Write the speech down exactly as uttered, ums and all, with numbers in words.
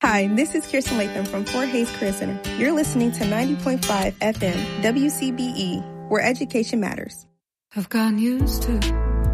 Hi, this is Kirsten Latham from Fort Hays Career Center. You're listening to ninety point five F M W C B E, where education matters. I've gotten used to